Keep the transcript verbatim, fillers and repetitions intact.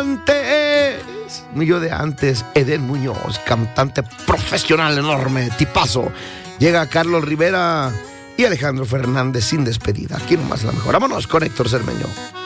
antes. Mi yo de antes, Eden Muñoz, cantante profesional enorme, tipazo. Llega Carlos Rivera y Alejandro Fernández sin despedida. Aquí nomás la mejor. Vámonos con Héctor Cermeño.